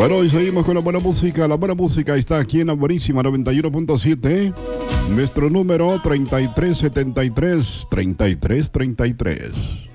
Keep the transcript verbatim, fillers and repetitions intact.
Bueno, y seguimos con la buena música. La buena música está aquí en la buenísima noventa y uno punto siete. Nuestro número treinta y tres setenta y tres, treinta y tres treinta y tres.